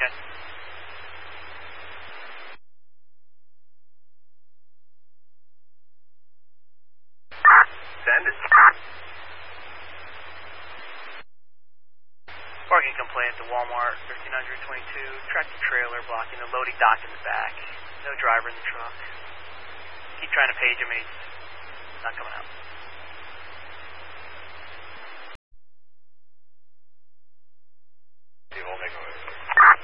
Okay. Send it. Parking complaint at the Walmart, 1322, tractor trailer blocking the loading dock in the back. No driver in the truck. Keep trying to page him and he's